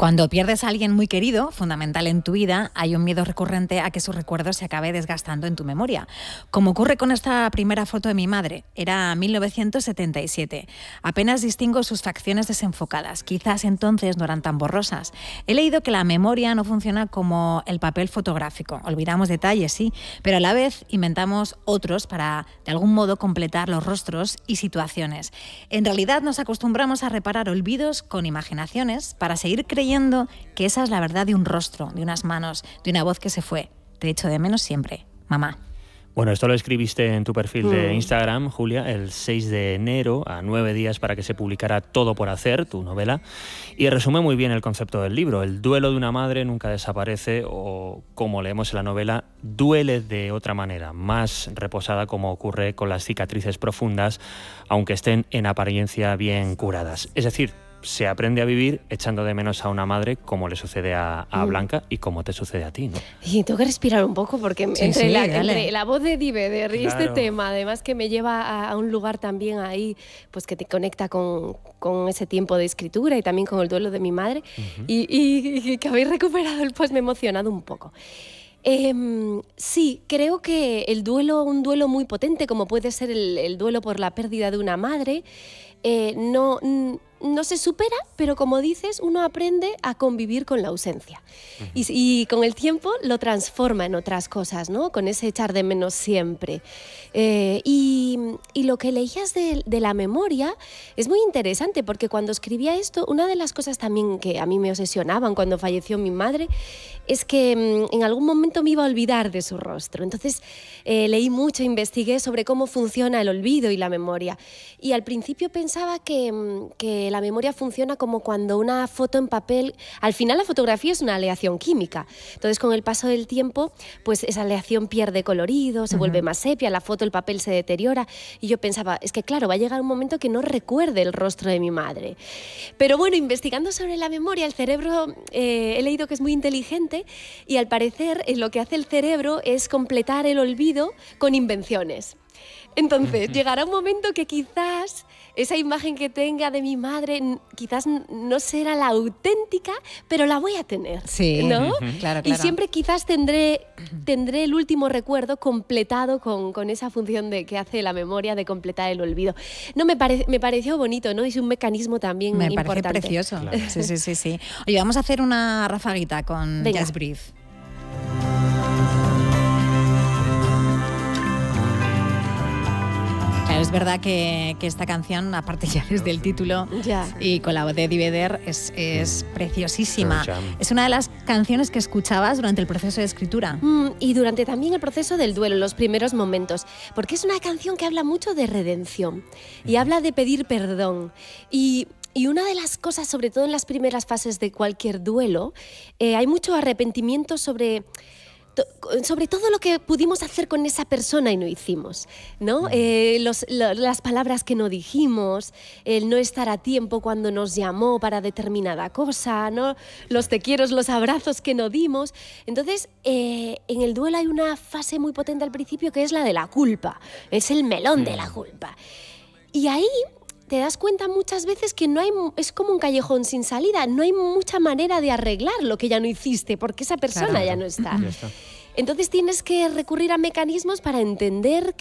Cuando pierdes a alguien muy querido, fundamental en tu vida, hay un miedo recurrente a que su recuerdo se acabe desgastando en tu memoria. Como ocurre con esta primera foto de mi madre. Era 1977. Apenas distingo sus facciones desenfocadas. Quizás entonces no eran tan borrosas. He leído que la memoria no funciona como el papel fotográfico. Olvidamos detalles, sí, pero a la vez inventamos otros para, de algún modo, completar los rostros y situaciones. En realidad nos acostumbramos a reparar olvidos con imaginaciones para seguir creyendo que esa es la verdad de un rostro, de unas manos, de una voz que se fue. Te echo de menos siempre, mamá. Bueno, esto lo escribiste en tu perfil de Instagram, Julia, el 6 de enero, a 9 días para que se publicara Todo por hacer, tu novela, y resume muy bien el concepto del libro. El duelo de una madre nunca desaparece o, como leemos en la novela, duele de otra manera, más reposada, como ocurre con las cicatrices profundas, aunque estén en apariencia bien curadas. Es decir, se aprende a vivir echando de menos a una madre, como le sucede a Blanca y como te sucede a ti, ¿no? Y tengo que respirar un poco porque entre la voz de Eddie Vedder y este tema, además que me lleva a un lugar también ahí, pues que te conecta con ese tiempo de escritura y también con el duelo de mi madre, y que habéis recuperado el post, me he emocionado un poco. Sí, creo que un duelo muy potente, como puede ser el duelo por la pérdida de una madre, no se supera, pero como dices, uno aprende a convivir con la ausencia. Y con el tiempo lo transforma en otras cosas, ¿no? Con ese echar de menos siempre. Y lo que leías de la memoria es muy interesante, porque cuando escribía esto, una de las cosas también que a mí me obsesionaban cuando falleció mi madre es que en algún momento me iba a olvidar de su rostro. Entonces leí mucho, investigué sobre cómo funciona el olvido y la memoria. Y al principio pensaba que la memoria funciona como cuando una foto en papel, al final la fotografía es una aleación química. Entonces con el paso del tiempo, pues esa aleación pierde colorido, se vuelve más sepia, la foto, el papel se deteriora. Y yo pensaba, es que claro, va a llegar un momento que no recuerde el rostro de mi madre. Pero bueno, investigando sobre la memoria, el cerebro, he leído que es muy inteligente y al parecer lo que hace el cerebro es completar el olvido con invenciones. Entonces, llegará un momento que quizás esa imagen que tenga de mi madre quizás no será la auténtica, pero la voy a tener, sí, ¿no? Claro. Y siempre quizás tendré el último recuerdo completado con esa función que hace la memoria de completar el olvido. No, me pareció bonito, ¿no? Es un mecanismo también importante. Me parece precioso. Claro. Sí. Oye, vamos a hacer una rafaguita con Just Breathe. Es verdad que esta canción, aparte ya desde el título y con la voz de Eddie Vedder, es preciosísima. Es una de las canciones que escuchabas durante el proceso de escritura. Y durante también el proceso del duelo, los primeros momentos. Porque es una canción que habla mucho de redención y habla de pedir perdón. Y una de las cosas, sobre todo en las primeras fases de cualquier duelo, hay mucho arrepentimiento sobre todo lo que pudimos hacer con esa persona y no hicimos, ¿no? Las palabras que no dijimos, el no estar a tiempo cuando nos llamó para determinada cosa, ¿no? Los te quiero, los abrazos que no dimos. Entonces, en el duelo hay una fase muy potente al principio que es la de la culpa, es el melón de la culpa. Y ahí te das cuenta muchas veces que es como un callejón sin salida, no hay mucha manera de arreglar lo que ya no hiciste, porque esa persona ya no está. Entonces tienes que recurrir a mecanismos para entender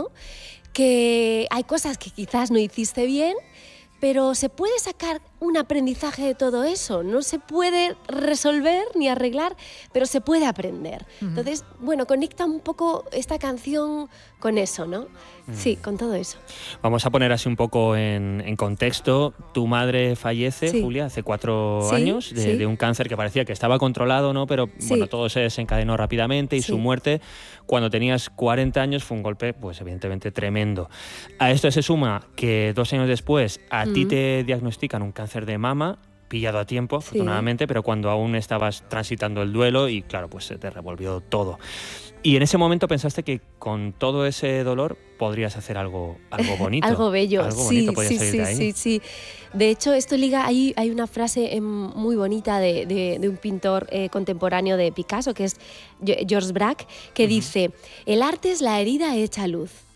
que hay cosas que quizás no hiciste bien, pero se puede sacar un aprendizaje de todo eso. No se puede resolver ni arreglar, pero se puede aprender. Entonces, conecta un poco esta canción con eso, ¿no? Sí, con todo eso. Vamos a poner así un poco en contexto. Tu madre fallece, Julia, hace 4 años de un cáncer que parecía que estaba controlado, ¿no? Pero todo se desencadenó rápidamente y su muerte, cuando tenías 40 años, fue un golpe, pues evidentemente tremendo. A esto se suma que 2 años después a ti te diagnostican un cáncer de mama, pillado a tiempo, afortunadamente, pero cuando aún estabas transitando el duelo y claro, pues se te revolvió todo. Y en ese momento pensaste que con todo ese dolor podrías hacer algo bonito. Algo bello, algo bonito podía salir de ahí. Sí. De hecho, esto liga, hay una frase muy bonita de un pintor contemporáneo de Picasso, que es Georges Braque, que dice: el arte es la herida hecha luz.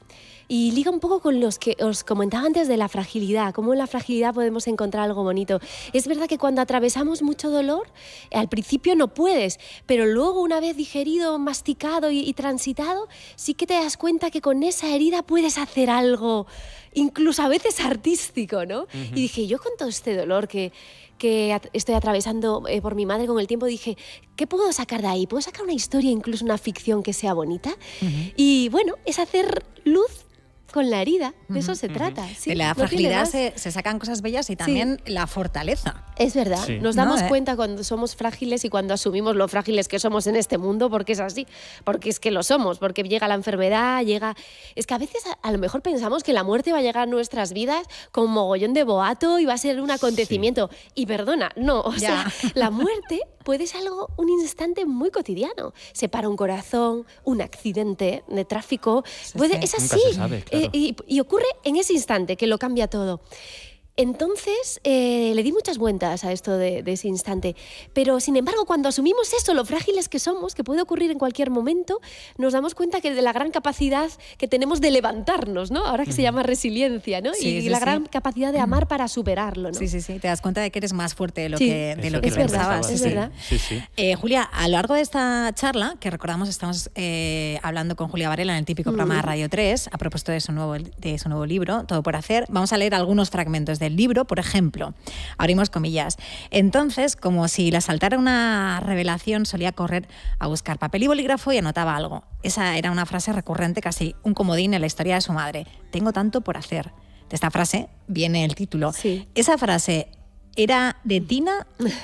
y liga un poco con los que os comentaba antes de la fragilidad, cómo en la fragilidad podemos encontrar algo bonito. Es verdad que cuando atravesamos mucho dolor, al principio no puedes, pero luego una vez digerido, masticado y transitado, sí que te das cuenta que con esa herida puedes hacer algo, incluso a veces artístico, ¿no? Uh-huh. Y dije, yo con todo este dolor que estoy atravesando por mi madre con el tiempo, dije, ¿qué puedo sacar de ahí? ¿Puedo sacar una historia, incluso una ficción que sea bonita? Uh-huh. Y bueno, es hacer luz con la herida, de eso se trata. Sí, de la fragilidad se sacan cosas bellas y también la fortaleza. Es verdad, nos damos cuenta cuando somos frágiles y cuando asumimos lo frágiles que somos en este mundo, porque es así, porque es que lo somos, porque llega la enfermedad, Es que a veces a lo mejor pensamos que la muerte va a llegar a nuestras vidas con mogollón de boato y va a ser un acontecimiento. Y perdona, no, o sea, la muerte puede ser un instante muy cotidiano. Se para un corazón, un accidente de tráfico, es así. Nunca se sabe, claro. Y ocurre en ese instante que lo cambia todo. Entonces, le di muchas vueltas a esto de ese instante. Pero, sin embargo, cuando asumimos eso, lo frágiles que somos, que puede ocurrir en cualquier momento, nos damos cuenta que de la gran capacidad que tenemos de levantarnos, ¿no? Ahora que se llama resiliencia, ¿no? Y la gran capacidad de amar para superarlo, ¿no? Sí. Te das cuenta de que eres más fuerte de lo que pensabas. Es verdad. Sí. Julia, a lo largo de esta charla, que recordamos, estamos hablando con Julia Varela en el típico programa de Radio 3, a propósito de su nuevo libro, Todo por hacer. Vamos a leer algunos fragmentos del libro. Por ejemplo, abrimos comillas. Entonces, como si le saltara una revelación, solía correr a buscar papel y bolígrafo y anotaba algo. Esa era una frase recurrente, casi un comodín en la historia de su madre. Tengo tanto por hacer. De esta frase viene el título. Sí. Esa frase, ¿era de Tina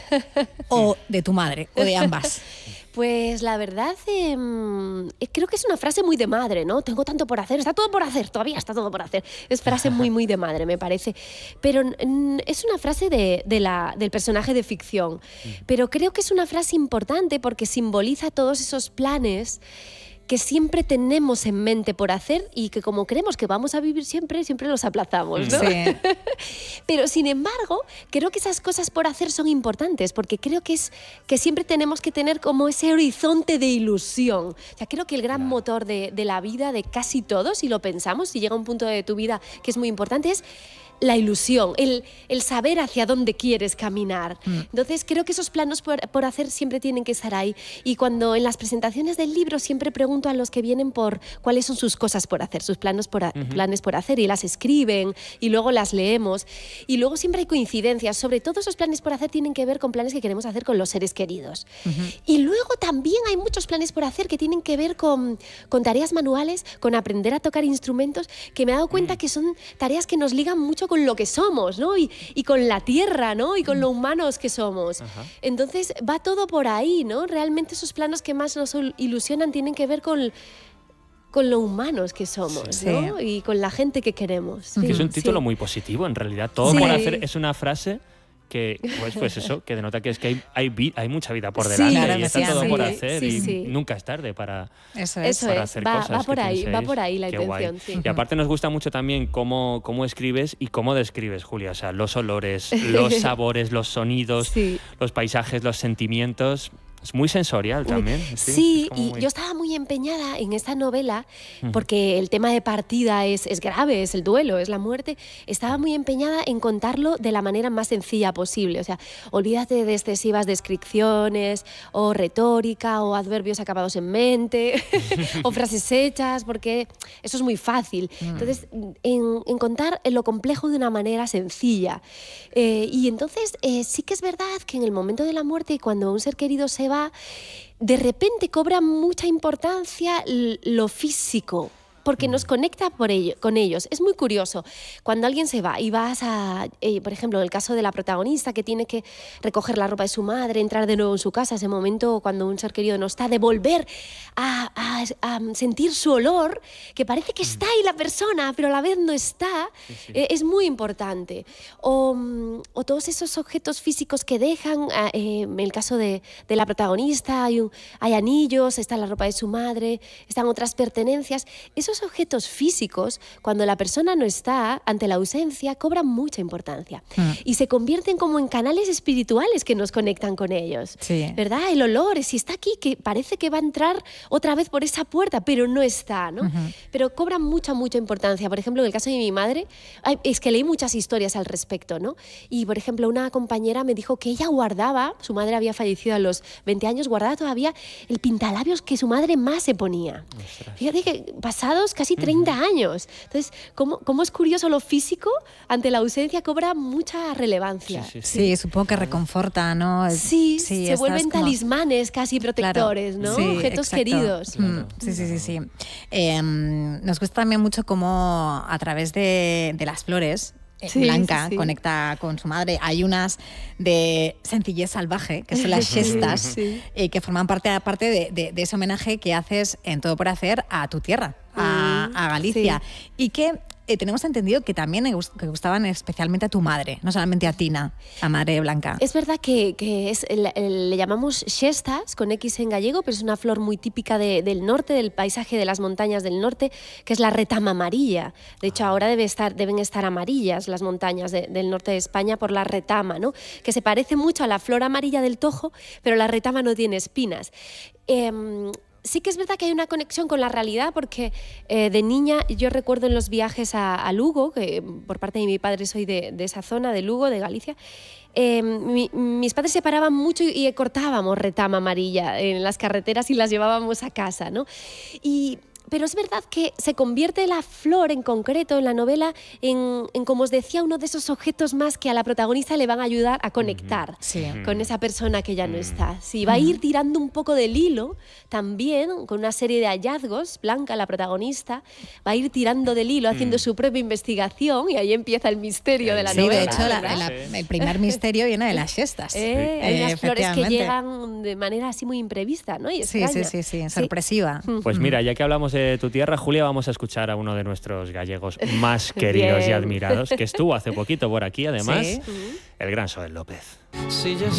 o de tu madre? ¿O de ambas? Pues la verdad, creo que es una frase muy de madre, ¿no? Tengo tanto por hacer, está todo por hacer, todavía está todo por hacer. Es frase muy, muy de madre, me parece. Pero es una frase del personaje de ficción. Pero creo que es una frase importante porque simboliza todos esos planes que siempre tenemos en mente por hacer y que como creemos que vamos a vivir siempre los aplazamos, ¿no? Sí. Pero sin embargo, creo que esas cosas por hacer son importantes porque creo que siempre tenemos que tener como ese horizonte de ilusión. O sea, creo que el gran motor de la vida de casi todos, si lo pensamos, si llega un punto de tu vida que es muy importante, es la ilusión, el saber hacia dónde quieres caminar. Entonces creo que esos planos por hacer siempre tienen que estar ahí. Y cuando en las presentaciones del libro siempre pregunto a los que vienen por cuáles son sus cosas por hacer, sus planes por hacer, y las escriben y luego las leemos. Y luego siempre hay coincidencias. Sobre todo esos planes por hacer tienen que ver con planes que queremos hacer con los seres queridos. Y luego también hay muchos planes por hacer que tienen que ver con tareas manuales, con aprender a tocar instrumentos, que me he dado cuenta que son tareas que nos ligan mucho con lo que somos, ¿no? Y con la tierra, ¿no? Y con lo humanos que somos. Entonces va todo por ahí, ¿no? Realmente esos planos que más nos ilusionan tienen que ver con lo humanos que somos, ¿no? Y con la gente que queremos. Que es un título muy positivo, en realidad. Todo por hacer es una frase que, pues eso, que denota que es que hay mucha vida por delante y está todo por hacer y nunca es tarde para hacer cosas. Va por ahí la intención. Sí. Y aparte nos gusta mucho también cómo escribes y cómo describes, Julia. O sea, los olores, los sabores, los sonidos, los paisajes, los sentimientos. Es muy sensorial también. Sí, y yo estaba muy empeñada en esta novela porque el tema de partida es grave, es el duelo, es la muerte. Estaba muy empeñada en contarlo de la manera más sencilla posible. O sea, olvídate de excesivas descripciones o retórica o adverbios acabados en mente o frases hechas, porque eso es muy fácil. Entonces, en contar lo complejo de una manera sencilla. Y entonces sí que es verdad que en el momento de la muerte y cuando un ser querido se va, de repente cobra mucha importancia lo físico, porque nos conecta con ellos. Es muy curioso. Cuando alguien se va y vas a, por ejemplo, en el caso de la protagonista que tiene que recoger la ropa de su madre, entrar de nuevo en su casa, ese momento cuando un ser querido no está, de volver a sentir su olor, que parece que está ahí la persona, pero a la vez no está, es muy importante. O todos esos objetos físicos que dejan, en el caso de la protagonista, hay anillos, está la ropa de su madre, están otras pertenencias. Esos estos objetos físicos, cuando la persona no está, ante la ausencia, cobran mucha importancia. Y se convierten como en canales espirituales que nos conectan con ellos. Sí. ¿Verdad? El olor, si está aquí, que parece que va a entrar otra vez por esa puerta, pero no está, ¿no? Pero cobran mucha importancia. Por ejemplo, en el caso de mi madre, es que leí muchas historias al respecto, ¿no? Y, por ejemplo, una compañera me dijo que ella guardaba, su madre había fallecido a los 20 años, guardaba todavía el pintalabios que su madre más se ponía. Ostras. Fíjate que pasados casi 30 años. Entonces, ¿cómo es curioso lo físico ante la ausencia cobra mucha relevancia? Sí, supongo que reconforta, ¿no? Sí, se vuelven talismanes casi protectores, ¿no? Objetos queridos. Sí. Nos gusta también mucho cómo a través de las flores Blanca conecta con su madre. Hay unas de sencillez salvaje, que son las Shestas, que forman parte de ese homenaje que haces en Todo por Hacer a tu tierra, a Galicia. Y que tenemos entendido que también que gustaban especialmente a tu madre, no solamente a Tina, la madre Blanca. Es verdad que le llamamos Shestas, con X en gallego, pero es una flor muy típica del norte, del paisaje de las montañas del norte, que es la retama amarilla. De hecho, ahora deben estar amarillas las montañas del norte de España por la retama, ¿no? Que se parece mucho a la flor amarilla del tojo, pero la retama no tiene espinas. Sí que es verdad que hay una conexión con la realidad porque de niña yo recuerdo en los viajes a Lugo, que por parte de mi padre soy de esa zona, de Lugo, de Galicia, mis padres se paraban mucho y cortábamos retama amarilla en las carreteras y las llevábamos a casa, ¿no? Pero es verdad que se convierte la flor en concreto en la novela en, como os decía, uno de esos objetos más que a la protagonista le van a ayudar a conectar con esa persona que ya no está. Sí, va a ir tirando un poco del hilo también con una serie de hallazgos. Blanca, la protagonista, va a ir tirando del hilo, haciendo su propia investigación y ahí empieza el misterio de la novela. Sí, de hecho, el primer misterio viene de las Shestas. Hay unas flores que llegan de manera así muy imprevista, ¿no? Y extraña. Sí, sorpresiva. Pues mira, ya que hablamos de tu tierra, Julia, vamos a escuchar a uno de nuestros gallegos más queridos y admirados, que estuvo hace poquito por aquí, además, el gran Soel López.